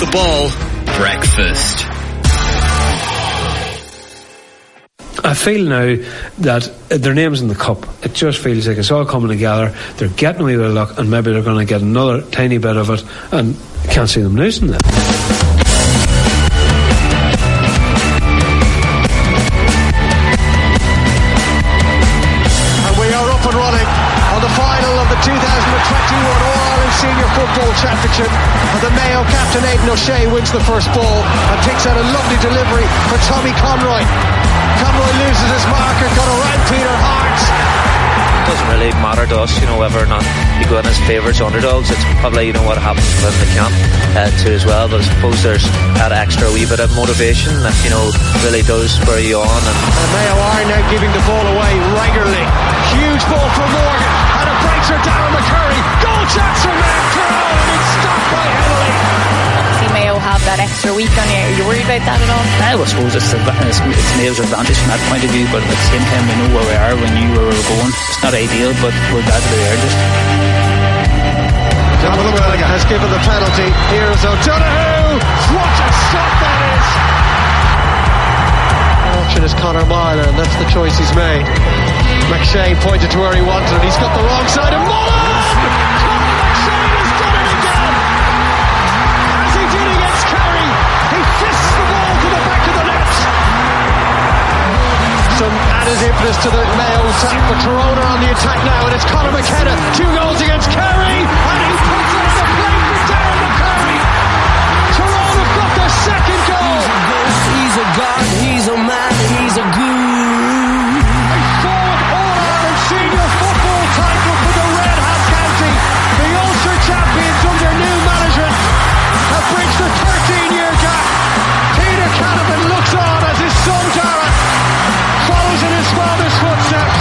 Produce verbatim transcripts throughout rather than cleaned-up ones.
the ball, breakfast. I feel now that their name's in the cup. It just feels like it's all coming together. They're getting away with luck, and maybe they're going to get another tiny bit of it, and I can't see them losing it. And we are up and running on the final of the two thousand twenty-one All-Ireland Senior Football Championship, and the Mayo captain Aidan O'Shea wins the first ball and takes out a lovely delivery for Tommy Conroy. Conroy loses his marker, got around Peter Hart. It doesn't really matter to us, you know, whether or not you go in as favourites, underdogs. It's probably, you know, what happens within the camp uh, too as well. But I suppose there's that extra wee bit of motivation that, you know, really does spur you on. And, and Mayo are now giving the ball away regularly. Huge ball for Morgan, and it breaks for Darren McCurry. Goal chance for Matt Crow, and it's stopped by Henley. See Mayo have that extra week on you. Are you worried about that at all? I suppose it's, it's, it's Mayo's advantage from that point of view, but at the same time we know where we are, we knew where we were going. It's not ideal, but we're glad to be there just. John O'Donoghue has given the penalty. Here's O'Donoghue. What a shot that is! The option is Conor Myler, and that's the choice he's made. McShane pointed to where he wanted, and he's got the wrong side of Mullen! Conor McShane has done it again! As he did against Kerry, he fists the ball to the back of the net. Some added impetus to the Mayo attack, but Tyrone are on the attack now, and it's Conor McKenna. Two goals against Kerry, and he puts it on the plate for Darren McCurry. Tyrone have got their second goal. He's a god, he's a man, he's a guru. A fourth All-Ireland Senior Football title for the Red Hat County. The Ulster champions under new management have bridged the thirteen-year gap. Peter Canavan looks on as his son Darren follows in his father's footsteps.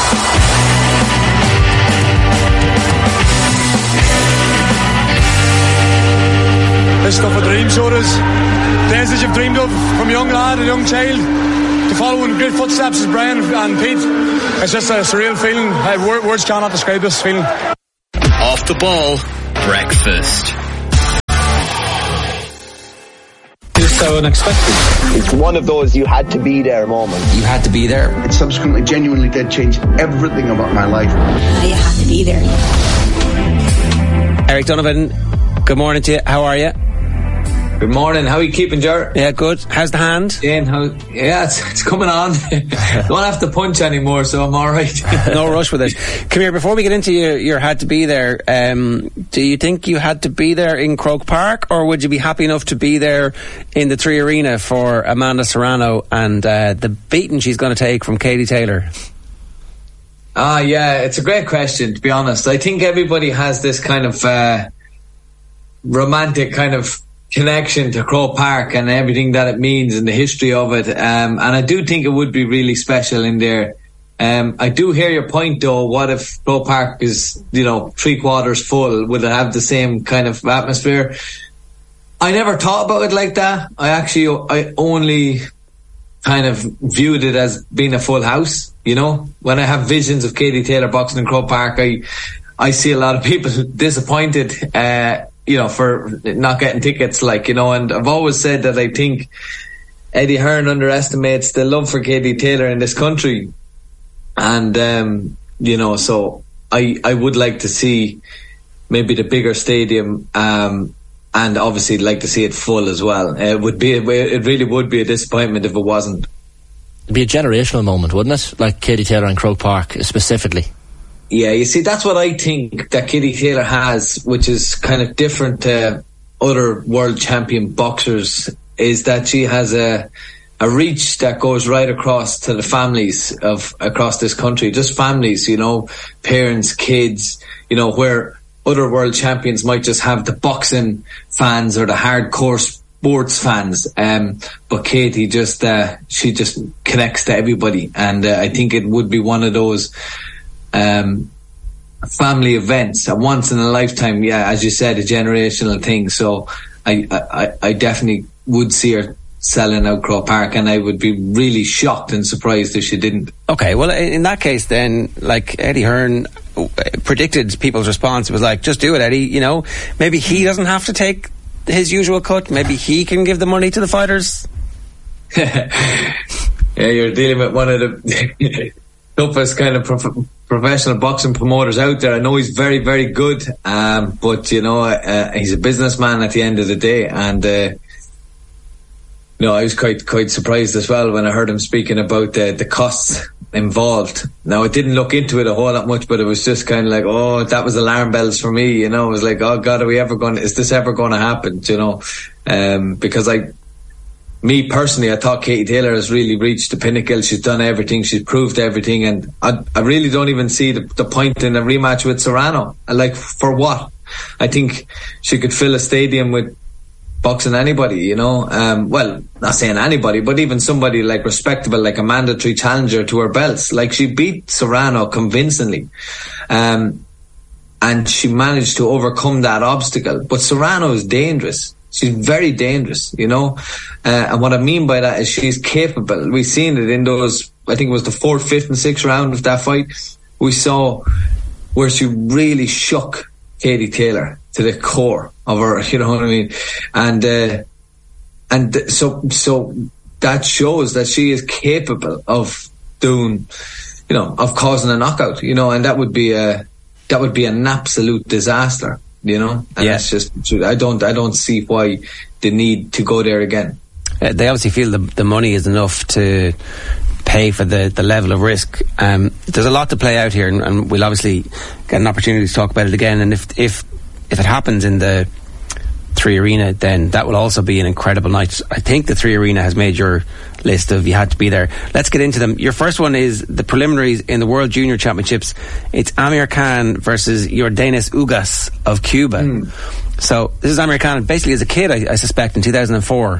This stuff a dream, so it is. Days that you've dreamed of from a young lad, a young child, to follow in great footsteps as Brian and Pete. It's just a surreal feeling. Uh, words cannot describe this feeling. Off the ball, breakfast. It's so unexpected. It's one of those you had to be there moments. You had to be there. It subsequently genuinely did change everything about my life. You had to be there. Eric Donovan, good morning to you. How are you? Good morning. How are you keeping, Ger? Yeah, good. How's the hand? Jane, how? Yeah, it's, it's coming on. Don't have to punch anymore, so I'm all right. No rush with it. Come here, before we get into your, your had to be there, um, do you think you had to be there in Croke Park, or would you be happy enough to be there in the Three Arena for Amanda Serrano and uh, the beating she's going to take from Katie Taylor? Ah, yeah, it's a great question, to be honest. I think everybody has this kind of uh, romantic kind of connection to Croke Park and everything that it means and the history of it, um, and I do think it would be really special in there. um, I do hear your point though. What if Croke Park is, you know, three quarters full? Would it have the same kind of atmosphere? I never thought about it like that. I actually I only kind of viewed it as being a full house, you know. When I have visions of Katie Taylor boxing in Croke Park, I I see a lot of people disappointed uh you know, for not getting tickets, like, you know, and I've always said that I think Eddie Hearn underestimates the love for Katie Taylor in this country. And, um, you know, so I, I would like to see maybe the bigger stadium, um, and obviously like to see it full as well. It would be, it really would be a disappointment if it wasn't. It'd be a generational moment, wouldn't it? Like Katie Taylor and Croke Park specifically. Yeah, you see, that's what I think that Katie Taylor has, which is kind of different to other world champion boxers, is that she has a a reach that goes right across to the families of across this country, just families, you know, parents, kids, you know, where other world champions might just have the boxing fans or the hardcore sports fans. Um, but Katie just, uh, she just connects to everybody. And uh, I think it would be one of those Um, family events, a once in a lifetime, yeah, as you said, a generational thing. So I, I, I definitely would see her selling out Croke Park, and I would be really shocked and surprised if she didn't. Okay, well, in that case then, like Eddie Hearn predicted people's response, it was like, just do it, Eddie, you know, maybe he doesn't have to take his usual cut? Maybe he can give the money to the fighters? Yeah, you're dealing with one of the toughest kind of prof- professional boxing promoters out there. I know he's very, very good, um, but you know, uh, he's a businessman at the end of the day, and uh, you know, I was quite quite surprised as well when I heard him speaking about the the costs involved. Now, I didn't look into it a whole lot much, but it was just kind of like, oh, that was alarm bells for me. You know, it was like, oh God, are we ever going? Is this ever going to happen? You know, um, because I. Me personally, I thought Katie Taylor has really reached the pinnacle. She's done everything. She's proved everything. And I, I really don't even see the, the point in a rematch with Serrano. Like, for what? I think she could fill a stadium with boxing anybody, you know. Um, well, not saying anybody, but even somebody like respectable, like a mandatory challenger to her belts. Like, she beat Serrano convincingly. Um, and she managed to overcome that obstacle. But Serrano is dangerous. She's very dangerous, you know. Uh, and what I mean by that is she's capable. We've seen it in those, I think it was the fourth, fifth and sixth round of that fight. We saw where she really shook Katie Taylor to the core of her, you know what I mean? And, uh, and so, so that shows that she is capable of doing, you know, of causing a knockout, you know, and that would be a, that would be an absolute disaster. You know, and yeah. It's just I don't I don't see why they need to go there again. Uh, they obviously feel the the money is enough to pay for the, the level of risk. Um, there's a lot to play out here, and, and we'll obviously get an opportunity to talk about it again. And if if if it happens in the Three Arena, then that will also be an incredible night. I think the Three Arena has made your list of you had to be there. Let's get into them. Your first one is the preliminaries in the World Junior Championships. It's Amir Khan versus Yordenis Ugas of Cuba. Mm. So this is Amir Khan basically as a kid, I, I suspect, in two thousand four.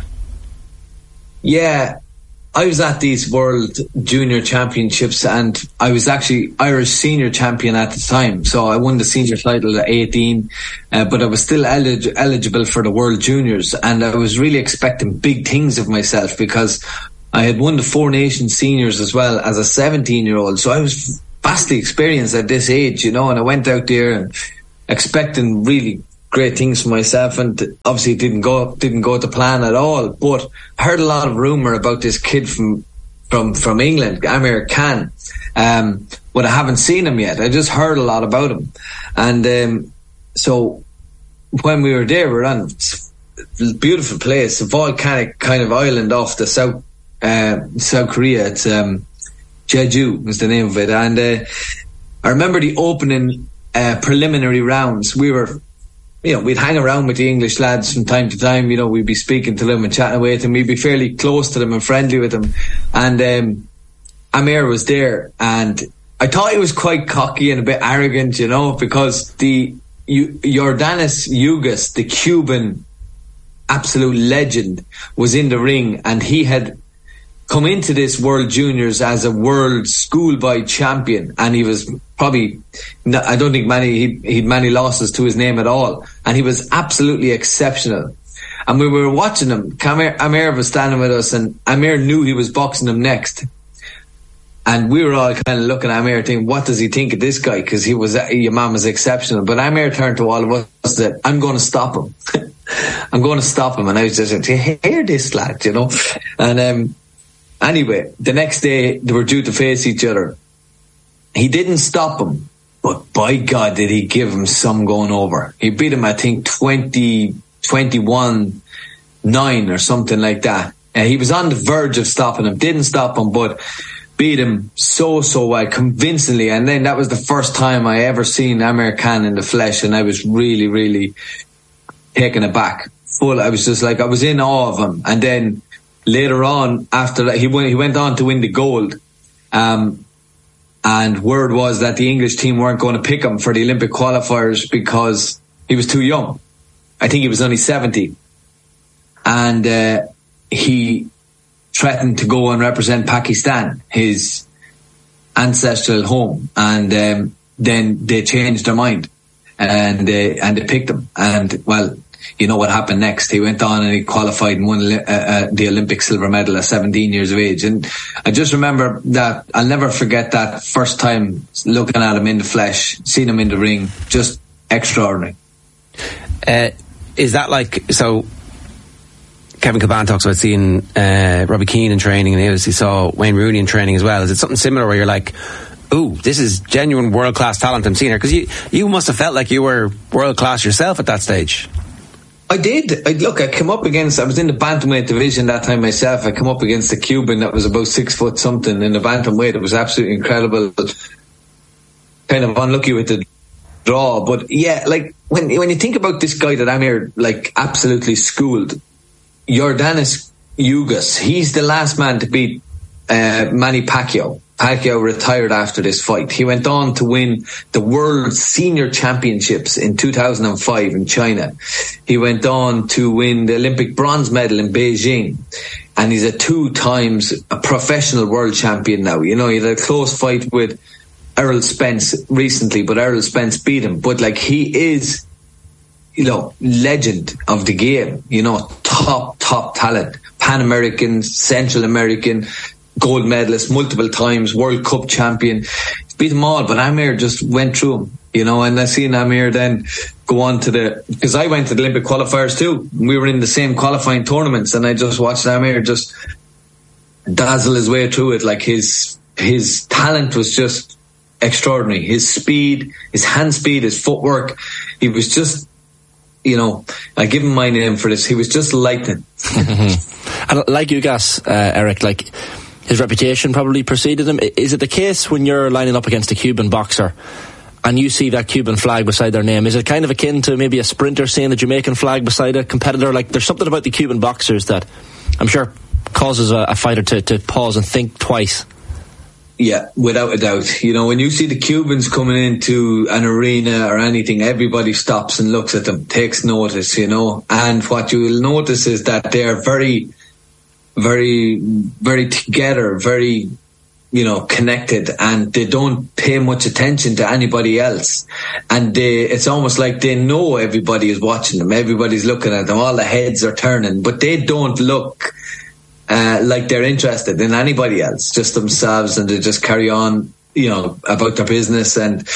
Yeah, I was at these World Junior Championships, and I was actually Irish senior champion at the time. So I won the senior title at eighteen, uh, but I was still elig- eligible for the World Juniors, and I was really expecting big things of myself because I had won the Four Nations Seniors as well as a seventeen-year-old. So I was vastly experienced at this age, you know, and I went out there and expecting really great things for myself, and obviously it didn't go didn't go to plan at all. But I heard a lot of rumour about this kid from from from England, Amir Khan, um, but I haven't seen him yet. I just heard a lot about him, and um, so when we were there, we were on a beautiful place, a volcanic kind of island off the south uh, South Korea. It's um, Jeju was the name of it, and uh, I remember the opening uh, preliminary rounds. We were. You know, we'd hang around with the English lads from time to time. You know, we'd be speaking to them and chatting away to them. We'd be fairly close to them and friendly with them. And um, Amir was there, and I thought he was quite cocky and a bit arrogant, you know, because the U- Yordenis Ugas, the Cuban absolute legend, was in the ring, and he had come into this World Juniors as a world schoolboy champion, and he was probably, I don't think many he he'd many losses to his name at all, and he was absolutely exceptional. And when we were watching him, Amir, Amir was standing with us, and Amir knew he was boxing him next, and we were all kind of looking at Amir thinking, what does he think of this guy, because he was your man was exceptional. But Amir turned to all of us and said, I'm going to stop him. I'm going to stop him. And I was just like, hear this lad, you know. And um anyway, the next day they were due to face each other. He didn't stop him, but by God did he give him some going over. He beat him, I think, twenty, twenty-one, nine or something like that. And he was on the verge of stopping him, didn't stop him, but beat him so, so well, convincingly. And then that was the first time I ever seen Amir Khan in the flesh, and I was really, really taken aback. Full, I was just like, I was in awe of him. And then later on, after that, he went, he went on to win the gold. Um, and word was that the English team weren't going to pick him for the Olympic qualifiers because he was too young. I think he was only seventy. And uh, he threatened to go and represent Pakistan, his ancestral home. And um, then they changed their mind, and they, and they picked him. And, well, you know what happened next. He went on and he qualified and won uh, uh, the Olympic silver medal at seventeen years of age. And I just remember that, I'll never forget that first time looking at him in the flesh, seeing him in the ring, just extraordinary. Uh, is that like, so Kevin Caban talks about seeing uh, Robbie Keane in training, and he obviously saw Wayne Rooney in training as well. Is it something similar where you're like, ooh, this is genuine world-class talent I'm seeing here? Because you, you must have felt like you were world-class yourself at that stage. I did. I, look, I came up against, I was in the bantamweight division that time myself. I came up against a Cuban that was about six foot something in the bantamweight. It was absolutely incredible. Kind of unlucky with the draw. But yeah, like, when when you think about this guy that Amir, like, absolutely schooled, Yordanis Ugas, he's the last man to beat uh, Manny Pacquiao. Pacquiao retired after this fight. He went on to win the World Senior Championships in two thousand five in China. He went on to win the Olympic bronze medal in Beijing. And he's a two times a professional world champion now. You know, he had a close fight with Errol Spence recently, but Errol Spence beat him. But like, he is, you know, legend of the game. You know, top, top talent. Pan-American, Central American, gold medalist multiple times, World Cup champion. He's beat them all, but Amir just went through them, you know, and I seen Amir then go on to the, because I went to the Olympic qualifiers too. We were in the same qualifying tournaments, and I just watched Amir just dazzle his way through it. Like, his his talent was just extraordinary. His speed, his hand speed, his footwork. He was just, you know, I give him my name for this. He was just lightning. And like Ugas, uh, Eric, like, his reputation probably preceded him. Is it the case when you're lining up against a Cuban boxer and you see that Cuban flag beside their name, is it kind of akin to maybe a sprinter seeing the Jamaican flag beside a competitor? Like, there's something about the Cuban boxers that I'm sure causes a, a fighter to, to pause and think twice. Yeah, without a doubt. You know, when you see the Cubans coming into an arena or anything, everybody stops and looks at them, takes notice, you know. And what you will notice is that they're very, very, very together, very, you know, connected, and they don't pay much attention to anybody else. And they, it's almost like they know everybody is watching them, everybody's looking at them, all the heads are turning, but they don't look uh, like they're interested in anybody else, just themselves, and they just carry on, you know, about their business. And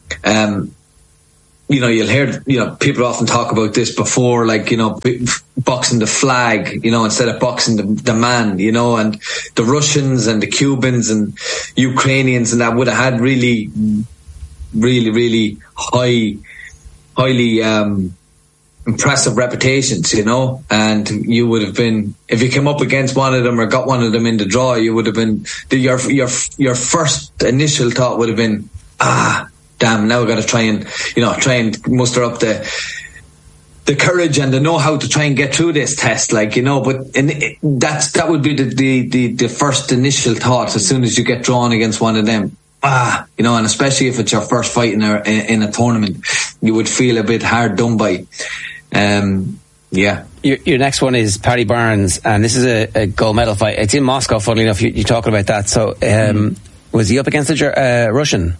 um you know, you'll hear, you know, people often talk about this before, like, you know, boxing the flag, you know, instead of boxing the, the man, you know, and the Russians and the Cubans and Ukrainians and that would have had really, really, really high, highly um, impressive reputations, you know, and you would have been, if you came up against one of them or got one of them in the draw, you would have been, the, your, your, your first initial thought would have been, ah, damn, now I've got to try and, you know, try and muster up the the courage and the know-how to try and get through this test, like, you know. But and it, that's that would be the, the, the, the first initial thought as soon as you get drawn against one of them. Ah, you know, and especially if it's your first fight in a in a tournament, you would feel a bit hard done by. Um, yeah. Your, your next one is Paddy Barnes, and this is a, a gold medal fight. It's in Moscow, funnily enough. You, you're talking about that. So, um, mm. was he up against a uh, Russian?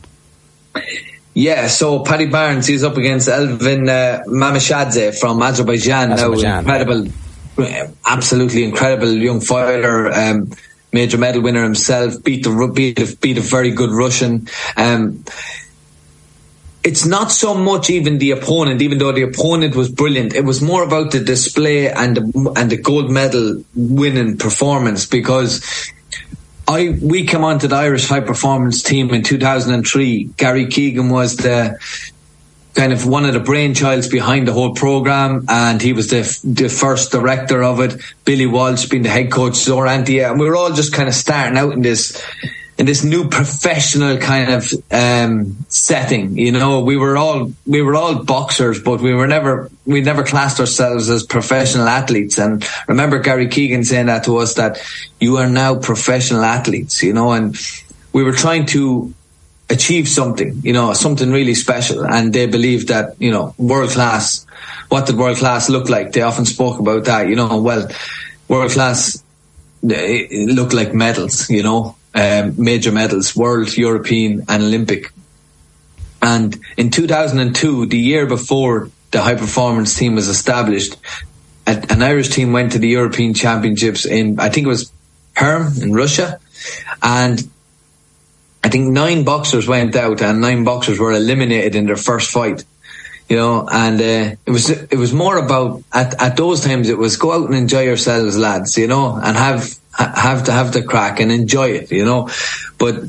Yeah, so Paddy Barnes, he's up against Elvin uh, Mamashadze from Azerbaijan. Azerbaijan. Now, incredible, absolutely incredible young fighter, um, major medal winner himself. Beat the beat a, beat a very good Russian. Um, it's not so much even the opponent, even though the opponent was brilliant. It was more about the display and the, and the gold medal winning performance, because I we came onto the Irish high performance team in two thousand three. Gary Keegan was the kind of one of the brainchilds behind the whole program, and he was the the first director of it. Billy Walsh being the head coach, Zor Antia, and we were all just kind of starting out in this in this new professional kind of um, setting. You know, we were all we were all boxers, but we were never we never classed ourselves as professional athletes. And remember Gary Keegan saying that to us, that you are now professional athletes, you know, and we were trying to achieve something, you know, something really special. And they believed that, you know, world class, what did world class look like? They often spoke about that, you know, well, world class, it looked like medals, you know, um, major medals, world, European and Olympic. And in two thousand two, the year before the high performance team was established, an Irish team went to the European Championships in, I think it was Perm in Russia, and I think nine boxers went out and nine boxers were eliminated in their first fight. you know, and uh, it was it was more about at, at those times it was go out and enjoy yourselves, lads, you know, and have have to have the crack and enjoy it, you know. But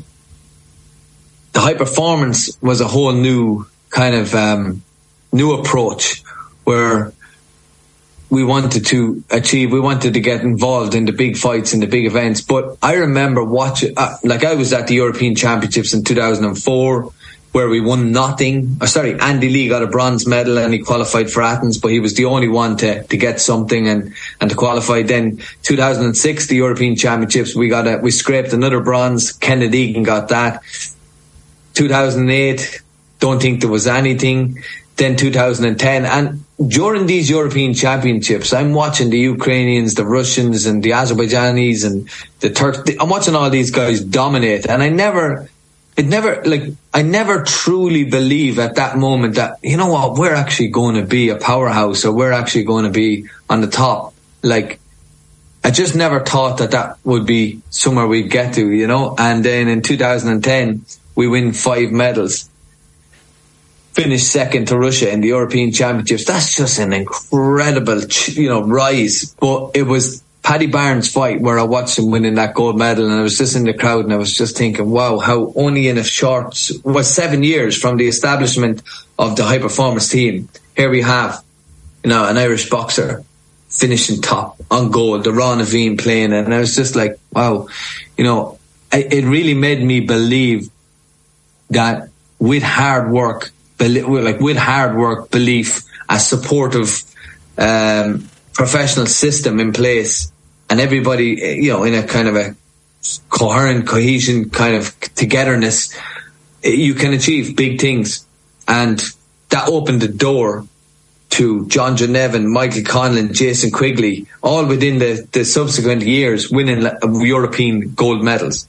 the high performance was a whole new kind of um, new approach where we wanted to achieve, we wanted to get involved in the big fights and the big events. But I remember watching, uh, like I was at the European Championships in two thousand four, where we won nothing. Oh, sorry, Andy Lee got a bronze medal and he qualified for Athens, but he was the only one to, to get something and, and to qualify. Then two thousand six, the European Championships, we got a, we scraped another bronze. Kenneth Egan got that. two thousand eight, don't think there was anything. Then two thousand ten, and during these European Championships, I'm watching the Ukrainians, the Russians, and the Azerbaijanis, and the Turks. I'm watching all these guys dominate, and I never, it never, like, I never truly believe at that moment that, you know what, we're actually going to be a powerhouse, or we're actually going to be on the top. Like, I just never thought that that would be somewhere we'd get to, you know. And then in two thousand ten, we win five medals. Finished second to Russia in the European Championships. That's just an incredible, you know, rise. But it was Paddy Barnes' fight where I watched him winning that gold medal, and I was just in the crowd and I was just thinking, wow, how only in a short, was seven years from the establishment of the high performance team, here we have, you know, an Irish boxer finishing top on gold, the Ron Aveen playing, and I was just like, wow, you know, it really made me believe that with hard work, like with hard work, belief, a supportive um, professional system in place, and everybody, you know, in a kind of a coherent, cohesion, kind of togetherness, you can achieve big things. And that opened the door to John Nevin, Michael Conlon, Jason Quigley, all within the, the subsequent years winning European gold medals.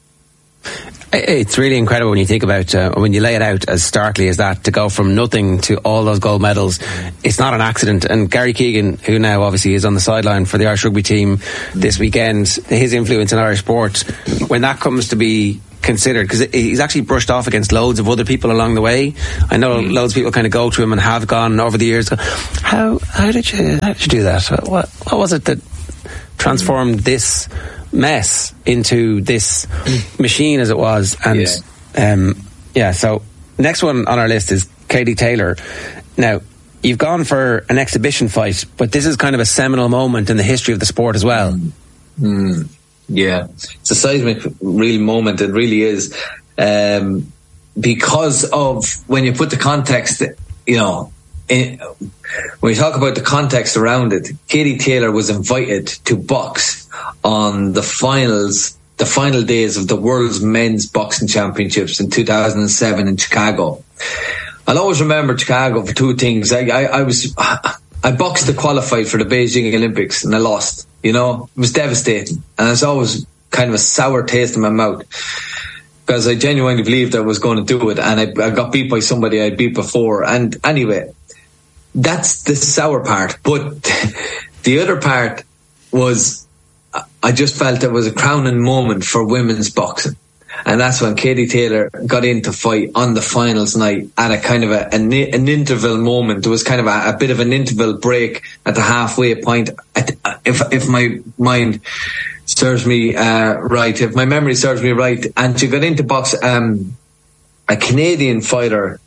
It's really incredible when you think about, uh, when you lay it out as starkly as that, to go from nothing to all those gold medals. It's not an accident. And Gary Keegan, who now obviously is on the sideline for the Irish rugby team this weekend, his influence in Irish sport, when that comes to be considered, because he's actually brushed off against loads of other people along the way. I know mm. loads of people kind of go to him and have gone over the years. How how did you how did you do that? What what was it that transformed this mess into this machine as it was? And yeah. Um, yeah, so next one on our list is Katie Taylor. Now, you've gone for an exhibition fight, but this is kind of a seminal moment in the history of the sport as well. Mm. Mm. Yeah, it's a seismic real moment. It really is, um, because of when you put the context, you know, in, when you talk about the context around it, Katie Taylor was invited to box on the finals, the final days of the World's Men's Boxing Championships in two thousand seven in Chicago. I'll always remember Chicago for two things. I, I, I was, I boxed to qualify for the Beijing Olympics and I lost. You know, it was devastating. And it's always kind of a sour taste in my mouth, because I genuinely believed I was going to do it, and I, I got beat by somebody I'd beat before. And anyway, that's the sour part. But the other part was, I just felt it was a crowning moment for women's boxing. And that's when Katie Taylor got in to fight on the finals night at a kind of a, an, an interval moment. There was kind of a, a bit of an interval break at the halfway point. If, if my mind serves me uh, right, if my memory serves me right, and she got into box um, a Canadian fighter,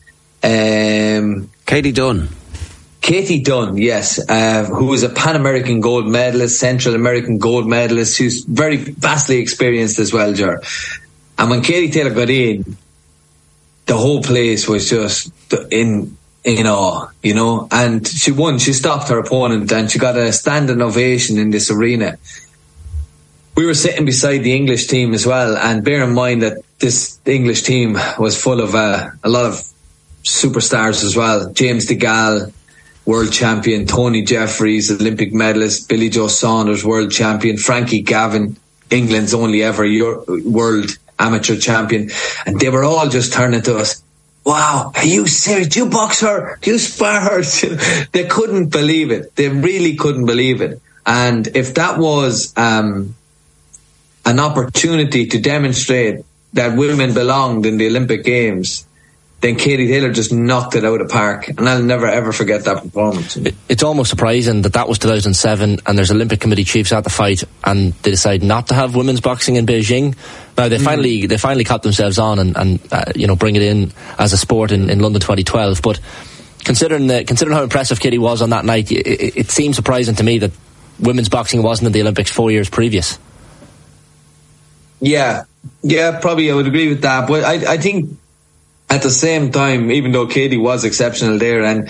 um, Katie Dunn. Katie Dunn, yes, uh, who was a Pan American gold medalist, Central American gold medalist, who's very vastly experienced as well, Ger. And when Katie Taylor got in, the whole place was just in in awe, you know. And she won. She stopped her opponent, and she got a standing ovation in this arena. We were sitting beside the English team as well, and bear in mind that this English team was full of uh, a lot of superstars as well. James DeGale, world champion; Tony Jeffries, Olympic medalist; Billy Joe Saunders, world champion; Frankie Gavin, England's only ever Euro- world amateur champion. And they were all just turning to us, wow, are you serious? Do you box her? Do you spar her? They couldn't believe it. They really couldn't believe it. And if that was um, an opportunity to demonstrate that women belonged in the Olympic Games, then Katie Taylor just knocked it out of the park, and I'll never ever forget that performance. It, it's almost surprising that that was two thousand seven, and there's Olympic Committee chiefs at the fight, and they decide not to have women's boxing in Beijing. Now they mm. finally they finally caught themselves on and, and uh, you know, bring it in as a sport in, in London twenty twelve. But considering the, considering how impressive Katie was on that night, it, it, it seems surprising to me that women's boxing wasn't in the Olympics four years previous. Yeah, yeah, probably I would agree with that. But I, I think at the same time, even though Katie was exceptional there, and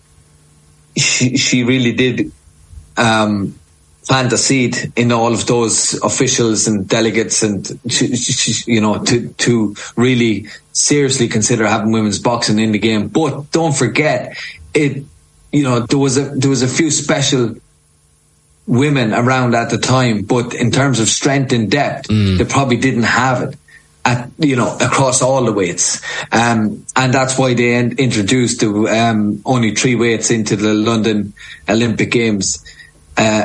she, she really did um, plant a seed in all of those officials and delegates, and she, she, you know, to to really seriously consider having women's boxing in the game. But don't forget, it. You know, there was a there was a few special women around at the time, but in terms of strength and depth, mm. they probably didn't have it. At, you know, across all the weights, um, and that's why they en- introduced the, um, only three weights into the London Olympic Games uh,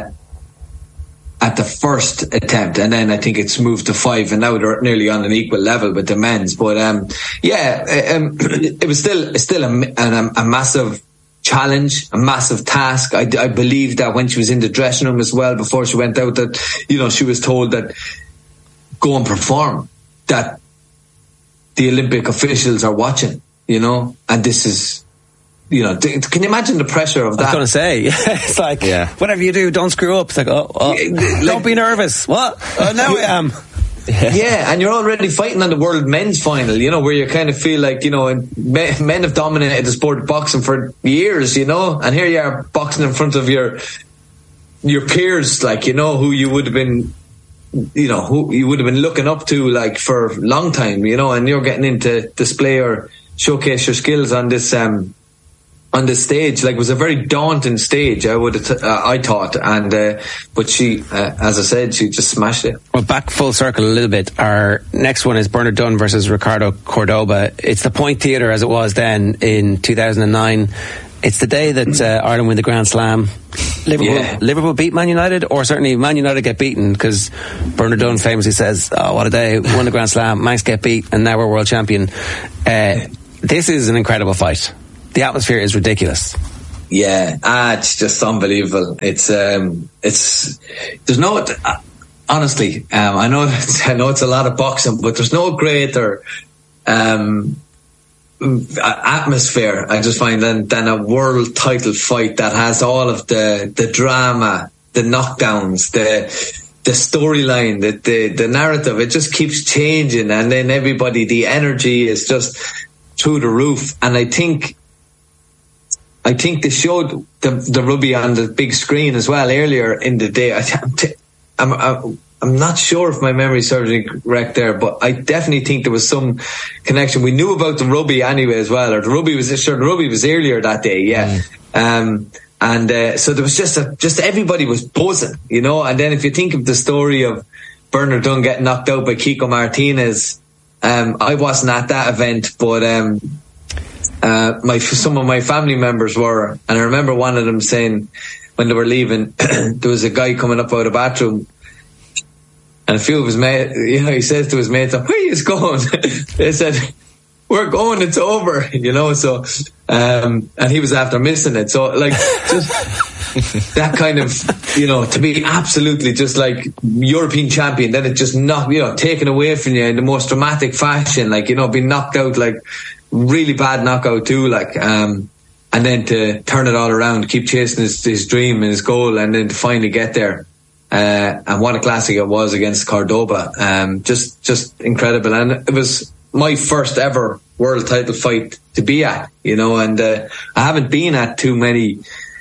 at the first attempt, and then I think it's moved to five, and now they're nearly on an equal level with the men's. But um, yeah, um, it was still still a, a, a massive challenge, a massive task. I, I believe that when she was in the dressing room as well before she went out, that, you know, she was told that go and perform, that the Olympic officials are watching, you know, and this is, you know, th- can you imagine the pressure of that? I was going to say, it's like, yeah. whatever you do, don't screw up. It's like, oh, oh like, don't be nervous. What? Oh, now I am. Yeah. yeah, and you're already fighting on the world men's final, you know, where you kind of feel like, you know, men, men have dominated the sport of boxing for years, you know, and here you are boxing in front of your your peers, like, you know, who you would have been, you know, who you would have been looking up to, like, for a long time, you know, and you're getting into display or showcase your skills on this um on this stage. Like, it was a very daunting stage, I would have t- uh, I thought, and uh, but she, uh, as I said, she just smashed it. Well, back full circle a little bit, our next one is Bernard Dunne versus Ricardo Cordoba. It's the Point Theatre as it was then in two thousand nine. It's the day that uh, Ireland win the Grand Slam. Liverpool, yeah. Liverpool beat Man United, or certainly Man United get beaten, because Bernard Dunne famously says, oh, what a day, won the Grand Slam, Manx get beat, and now we're world champion. Uh, this is an incredible fight. The atmosphere is ridiculous. Yeah, ah, it's just unbelievable. It's, um, it's, there's no, uh, honestly, um, I know, it's, I know it's a lot of boxing, but there's no greater, um, atmosphere, I just find, than, than a world title fight that has all of the the drama, the knockdowns, the the storyline, the, the the narrative. It just keeps changing, and then everybody, the energy is just through the roof. And I think I think they showed the the rugby on the big screen as well earlier in the day. I, I'm, I'm I'm not sure if my memory serves me correct there, but I definitely think there was some connection. We knew about the rugby anyway as well, or the rugby was sure the rugby was earlier that day, yeah. Mm. Um, and uh, so there was just a, just everybody was buzzing, you know. And then if you think of the story of Bernard Dunne getting knocked out by Kiko Martinez, um, I wasn't at that event, but um, uh, my some of my family members were, and I remember one of them saying when they were leaving, there was a guy coming up out of the bathroom. And a few of his mates, you know, he says to his mates, where are you going? They said, we're going, it's over, you know, so, um, and he was after missing it. So, like, just that kind of, you know, to be absolutely just like European champion, then it just not, you know, taken away from you in the most dramatic fashion, like, you know, being knocked out, like, really bad knockout too, like, um, and then to turn it all around, keep chasing his, his dream and his goal, and then to finally get there. Uh, and what a classic it was against Cordoba. Um, just, just incredible. And it was my first ever world title fight to be at, you know, and, uh, I haven't been at too many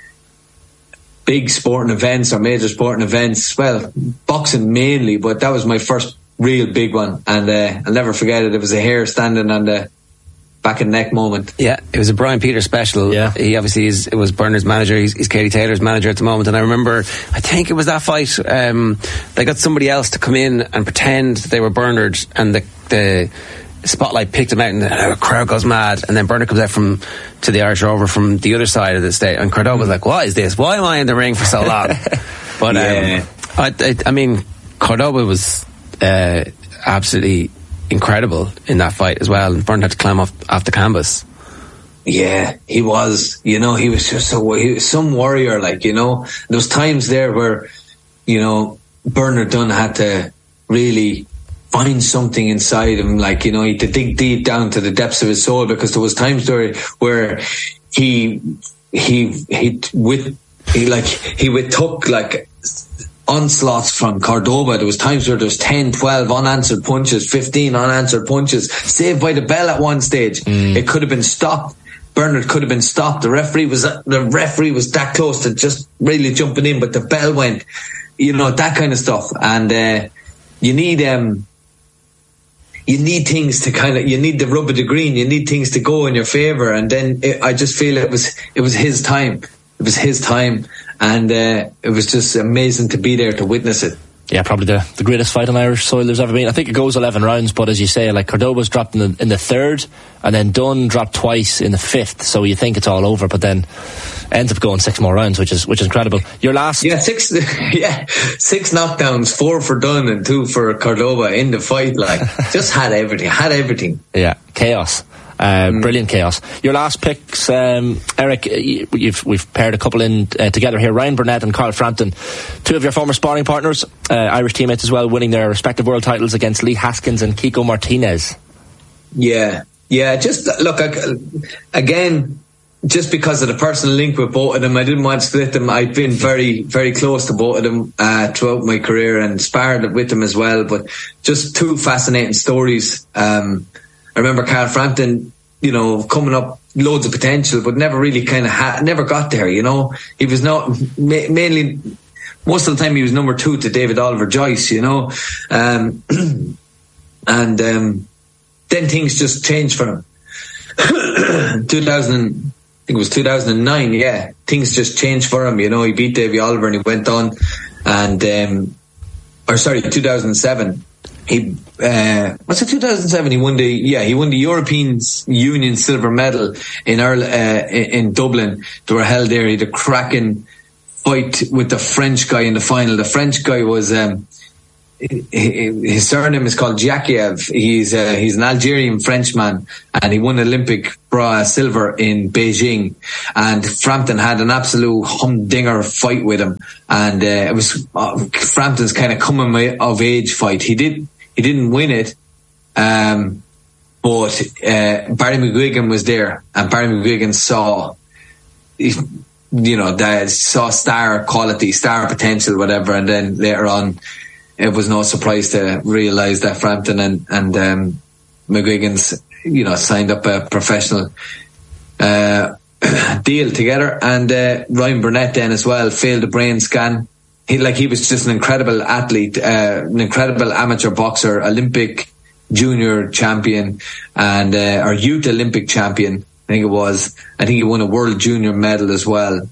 big sporting events or major sporting events. Well, boxing mainly, but that was my first real big one. And, uh, I'll never forget it. It was a hair standing on the back and neck moment. Yeah, it was a Brian Peters special. Yeah. He obviously is, it was Bernard's manager. He's, he's Katie Taylor's manager at the moment. And I remember, I think it was that fight, um, they got somebody else to come in and pretend they were Bernard, and the, the spotlight picked him out, and the crowd goes mad. And then Bernard comes out from to the Irish Rover from the other side of the stage, and Cordoba was like, what is this? Why am I in the ring for so long? But yeah. um, I, I, I mean, Cordoba was uh, absolutely incredible in that fight as well, and Byrne had to climb off, off the canvas. Yeah, he was. You know, he was just so he was some warrior. Like, you know, there was times there where, you know, Bernard Dunne had to really find something inside him. Like, you know, he had to dig deep down to the depths of his soul, because there was times there where he he he with he like he would took like onslaughts from Cordoba. There was times where there was ten, twelve unanswered punches, fifteen unanswered punches, saved by the bell at one stage. Mm. It could have been stopped. Bernard could have been stopped. The referee was the referee was that close to just really jumping in, but the bell went. You know, that kind of stuff. And uh, you need um, you need things to kind of you need the rub of the green. You need things to go in your favour. And then it, I just feel it was it was his time. It was his time, and uh, it was just amazing to be there to witness it. Yeah, probably the, the greatest fight on Irish soil there's ever been. I think it goes eleven rounds, but as you say, like Cordoba's dropped in the, in the third, and then Dunne dropped twice in the fifth. So you think it's all over, but then ends up going six more rounds, which is which is incredible. Your last, yeah, six, yeah, six knockdowns, four for Dunne and two for Cordoba in the fight. Like, just had everything, had everything. Yeah, chaos. Uh, mm. Brilliant chaos. Your last picks, um, Eric, you've, we've paired a couple in uh, together here. Ryan Burnett and Carl Frampton, two of your former sparring partners, uh, Irish teammates as well, winning their respective world titles against Lee Haskins and Kiko Martinez. Yeah, yeah, just look, again, just because of the personal link with both of them, I didn't want to split them. I've been very, very close to both of them uh, throughout my career and sparred with them as well, but just two fascinating stories. Um, I remember Carl Frampton, you know, coming up, loads of potential, but never really kind of ha- never got there. You know, he was not ma- mainly most of the time he was number two to David Oliver Joyce. You know, um, and um, then things just changed for him. two thousand, I think it was two thousand nine. Yeah, things just changed for him. You know, he beat Davey Oliver and he went on, and um, or sorry, two thousand seven. He uh, what's it? two thousand seven. He won the yeah. He won the European Union silver medal in Ireland, uh, in Dublin. They were held there. He had a cracking fight with the French guy in the final. The French guy was um, his surname is called Djakiev. He's uh, he's an Algerian Frenchman, and he won Olympic bra silver in Beijing. And Frampton had an absolute humdinger fight with him, and uh, it was uh, Frampton's kind of coming of age fight. He did. He didn't win it, um, but uh, Barry McGuigan was there, and Barry McGuigan saw, you know, that saw star quality, star potential, whatever. And then later on, it was no surprise to realise that Frampton and and um, McGuigan's, you know, signed up a professional uh, deal together. And uh, Ryan Burnett then as well failed a brain scan. He like he was just an incredible athlete, uh, an incredible amateur boxer, Olympic junior champion, and uh, or youth Olympic champion. I think it was. I think he won a world junior medal as well,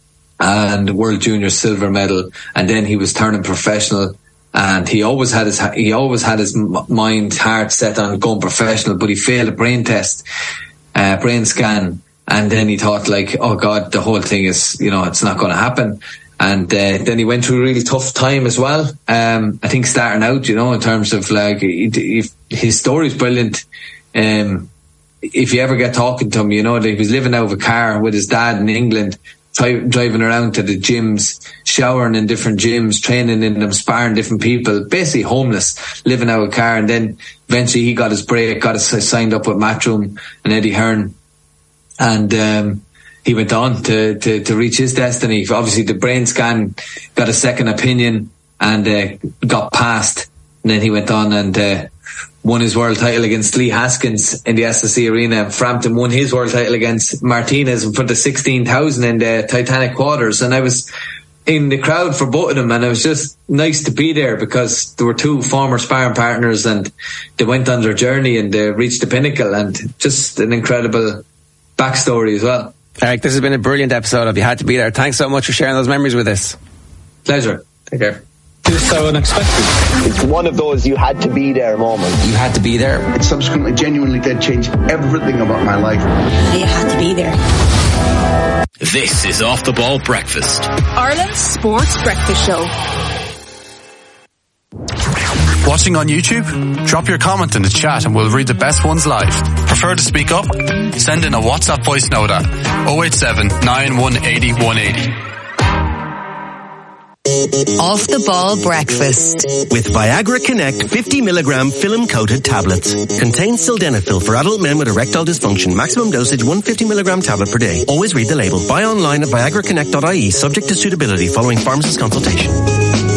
and world junior silver medal. And then he was turning professional, and he always had his he always had his mind, heart set on going professional. But he failed a brain test, uh, brain scan, and then he thought like, oh God, the whole thing is, you know, it's not going to happen. And uh, then he went through a really tough time as well. Um, I think starting out, you know, in terms of like, he, he, his story is brilliant. Um, if you ever get talking to him, you know, that he was living out of a car with his dad in England, tri- driving around to the gyms, showering in different gyms, training in them, sparring different people, basically homeless, living out of a car. And then eventually he got his break, got his, signed up with Matchroom and Eddie Hearn. And, um, he went on to, to, to reach his destiny. Obviously, the brain scan got a second opinion and uh, got passed. And then he went on and uh, won his world title against Lee Haskins in the S S E Arena. Frampton won his world title against Martinez in front of sixteen thousand in the Titanic Quarters. And I was in the crowd for both of them, and it was just nice to be there because there were two former sparring partners and they went on their journey and they reached the pinnacle, and just an incredible backstory as well. Eric, this has been a brilliant episode of You Had to Be There. Thanks so much for sharing those memories with us. Pleasure. Take care. It's so unexpected. It's one of those you had to be there moments. You had to be there. It subsequently genuinely did change everything about my life. You had to be there. This is Off the Ball Breakfast, Ireland's sports breakfast show. Watching on YouTube? Drop your comment in the chat and we'll read the best ones live. Prefer to speak up? Send in a WhatsApp voice note at oh eight seven, nine one eight oh, one eight oh. Off the Ball Breakfast with Viagra Connect fifty milligram film coated tablets. Contains sildenafil for adult men with erectile dysfunction. Maximum dosage one hundred fifty milligram tablet per day. Always read the label. Buy online at viagra connect dot I E subject to suitability following pharmacist consultation.